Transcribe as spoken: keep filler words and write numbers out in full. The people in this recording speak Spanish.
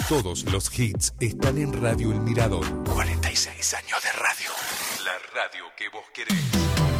Todos los hits están en Radio El Mirador. cuarenta y seis años de radio. La radio que vos querés.